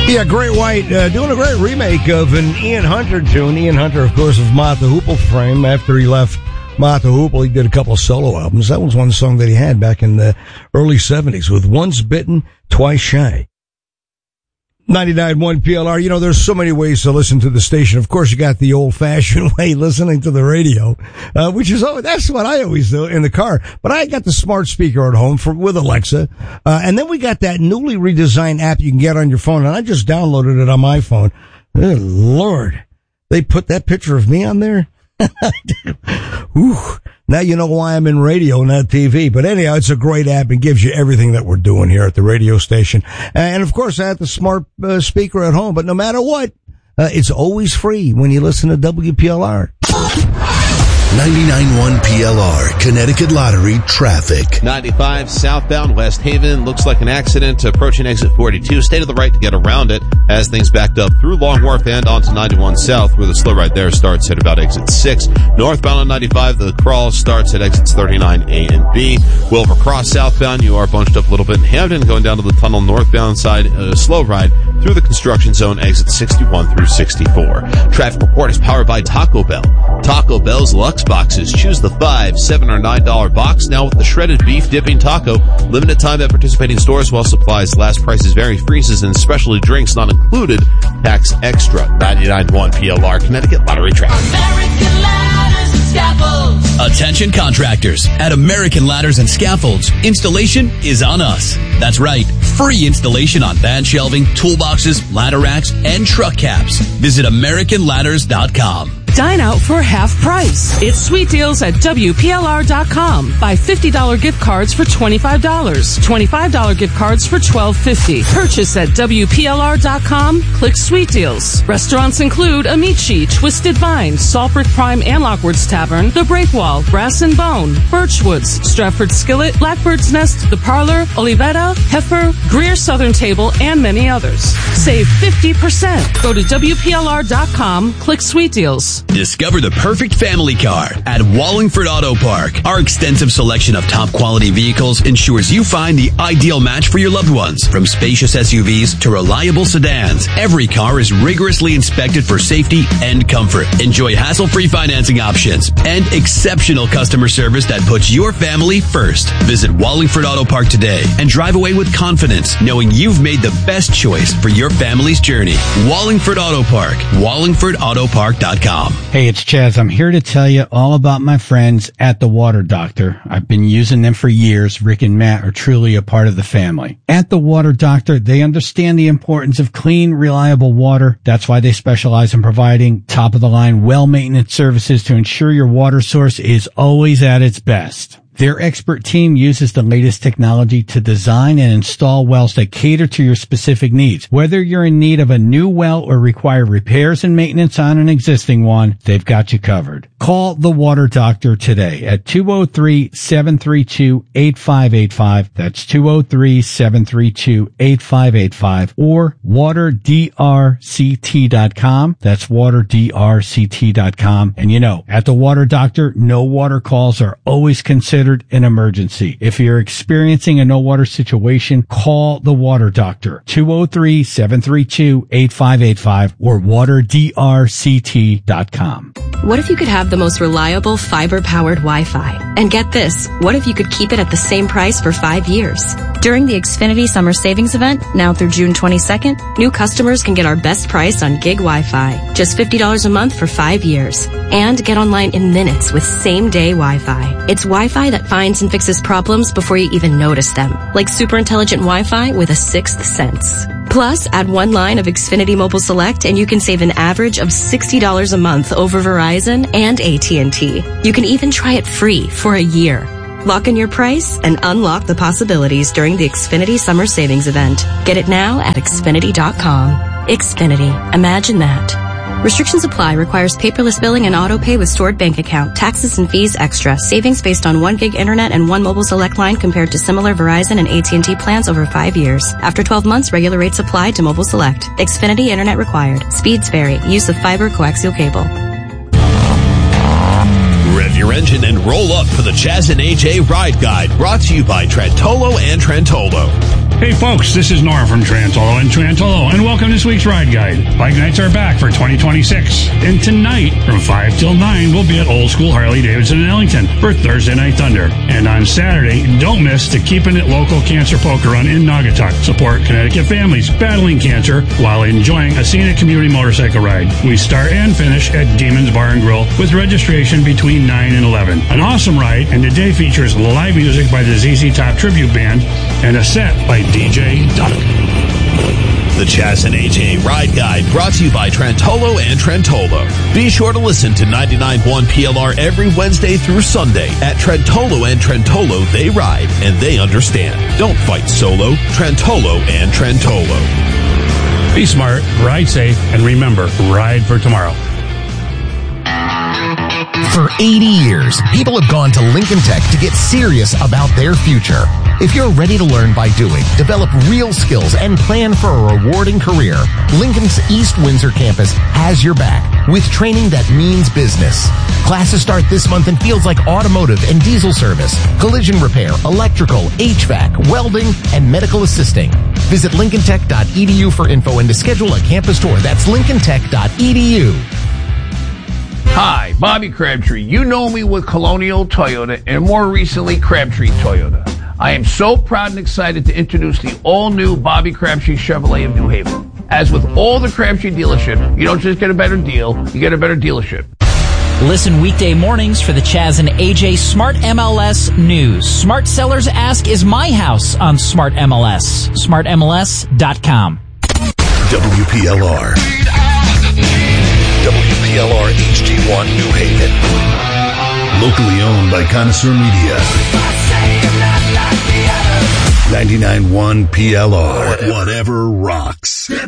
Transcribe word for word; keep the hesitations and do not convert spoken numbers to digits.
Yeah, Great White uh, doing a great remake of an Ian Hunter tune. Ian Hunter, of course, of Mott the Hoople fame. After he left Mott the Hoople, he did a couple of solo albums. That was one song that he had back in the early seventies with Once Bitten, Twice Shy. ninety-nine point one P L R. You know, there's so many ways to listen to the station. Of course, you got the old-fashioned way, listening to the radio, uh, which is, oh, that's what I always do in the car. But I got the smart speaker at home for, with Alexa. Uh, and then we got that newly redesigned app you can get on your phone. And I just downloaded it on my phone. Oh, Lord. They put that picture of me on there? Ooh. Now you know why I'm in radio, not T V. But anyhow, it's a great app and gives you everything that we're doing here at the radio station. And of course, I have the smart uh, speaker at home. But no matter what, uh, it's always free when you listen to W P L R. ninety-nine point one P L R, Connecticut Lottery traffic. ninety-five southbound West Haven. Looks like an accident approaching exit forty-two. Stay to the right to get around it as things backed up through Long Wharf and onto ninety-one South, where the slow ride there starts at about exit six. Northbound on ninety-five, the crawl starts at exits thirty-nine A and B. Wilbur Cross southbound, you are bunched up a little bit in Hampton. Going down to the tunnel northbound side, a slow ride through the construction zone, exits sixty-one through sixty-four. Traffic report is powered by Taco Bell. Taco Bell's Lux Boxes. Choose the five, seven, or nine dollar box now with the shredded beef dipping taco. Limited time at participating stores while supplies last. Prices vary. Freezes and specialty drinks not included. Tax extra. ninety-nine point one P L R, Connecticut Lottery Traffic. American Ladders and Scaffolds. Attention contractors. At American Ladders and Scaffolds, installation is on us. That's right. Free installation on van shelving, toolboxes, ladder racks, and truck caps. Visit American Ladders dot com. Dine out for half price. It's sweet deals at W P L R dot com. Buy fifty dollars gift cards for twenty-five dollars. twenty-five dollars gift cards for twelve fifty. Purchase at W P L R dot com. Click sweet deals. Restaurants include Amici, Twisted Vine, Salford Prime and Lockwood's Tavern, The Breakwall, Brass and Bone, Birchwoods, Stratford Skillet, Blackbird's Nest, The Parlor, Olivetta, Heifer, Greer Southern Table, and many others. Save fifty percent. Go to W P L R dot com. Click sweet deals. Discover the perfect family car at Wallingford Auto Park. Our extensive selection of top quality vehicles ensures you find the ideal match for your loved ones. From spacious S U Vs to reliable sedans, every car is rigorously inspected for safety and comfort. Enjoy hassle-free financing options and exceptional customer service that puts your family first. Visit Wallingford Auto Park today and drive away with confidence, knowing you've made the best choice for your family's journey. Wallingford Auto Park. Wallingford Auto Park dot com. Hey, it's Chaz. I'm here to tell you all about my friends at The Water Doctor. I've been using them for years. Rick and Matt are truly a part of the family. At The Water Doctor, they understand the importance of clean, reliable water. That's why they specialize in providing top-of-the-line, well-maintenance services to ensure your water source is always at its best. Their expert team uses the latest technology to design and install wells that cater to your specific needs. Whether you're in need of a new well or require repairs and maintenance on an existing one, they've got you covered. Call The Water Doctor today at two oh three, seven three two, eight five eight five. That's two oh three, seven three two, eight five eight five or water d r c t dot com. That's water d r c t dot com. And you know, at The Water Doctor, no water calls are always considered an emergency. If you're experiencing a no water situation, call The Water Doctor, two oh three, seven three two, eight five eight five or water d r c t dot com. What if you could have the most reliable fiber-powered Wi-Fi? And get this, what if you could keep it at the same price for five years? During the Xfinity Summer Savings Event, now through June twenty-second, new customers can get our best price on gig Wi-Fi, just fifty dollars a month for five years. And get online in minutes with same-day Wi-Fi. It's Wi-Fi that finds and fixes problems before you even notice them, like super intelligent Wi-Fi with a sixth sense. Plus, add one line of Xfinity Mobile Select and you can save an average of sixty dollars a month over Verizon and A T and T. You can even try it free for a year. Lock in your price and unlock the possibilities during the Xfinity Summer Savings Event. Get it now at Xfinity dot com. Xfinity. Imagine that. Restrictions apply. Requires paperless billing and auto pay with stored bank account. Taxes and fees extra. Savings based on one gig internet and one mobile select line compared to similar Verizon and A T and T plans over five years. After twelve months, regular rates apply to mobile select. Xfinity internet required. Speeds vary. Use of fiber coaxial cable. Rev your engine and roll up for the Chaz and A J Ride Guide, brought to you by Trentolo and Trentolo. Hey folks, this is Norm from Trantolo and Trantolo, and welcome to this week's Ride Guide. Bike nights are back for twenty twenty-six, and tonight from five till nine we'll be at Old School Harley-Davidson in Ellington for Thursday Night Thunder. And on Saturday, don't miss the Keeping It Local Cancer Poker Run in Naugatuck. Support Connecticut families battling cancer while enjoying a scenic community motorcycle ride. We start and finish at Demon's Bar and Grill with registration between nine and eleven. An awesome ride, and the day features live music by the Z Z Top Tribute Band and a set by D J Duck. The Chaz and A J Ride Guide brought to you by Trantolo and Trantolo. Be sure to listen to ninety-nine point one P L R every Wednesday through Sunday. At Trantolo and Trantolo, they ride and they understand. Don't fight solo. Trantolo and Trantolo. Be smart, ride safe, and remember, ride for tomorrow. For eighty years, people have gone to Lincoln Tech to get serious about their future. If you're ready to learn by doing, develop real skills, and plan for a rewarding career, Lincoln's East Windsor campus has your back with training that means business. Classes start this month in fields like automotive and diesel service, collision repair, electrical, H V A C, welding, and medical assisting. Visit lincoln tech dot e d u for info and to schedule a campus tour. That's lincoln tech dot e d u. Hi, Bobby Crabtree. You know me with Colonial Toyota and more recently Crabtree Toyota. I am so proud and excited to introduce the all-new Bobby Crabtree Chevrolet of New Haven. As with all the Crabtree dealership, you don't just get a better deal, you get a better dealership. Listen weekday mornings for the Chaz and A J Smart M L S News. Smart sellers ask, is my house on Smart M L S? smart m l s dot com. W P L R. W P L R H D one New Haven. Locally owned by Connoisseur Media. ninety-nine point one P L R. Whatever rocks.